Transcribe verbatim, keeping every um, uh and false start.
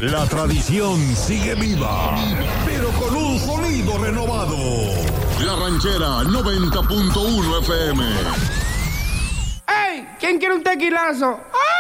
La tradición sigue viva, pero con un sonido renovado. La Ranchera noventa punto uno F M. ¡Ey! ¿Quién quiere un tequilazo? ¡Ah!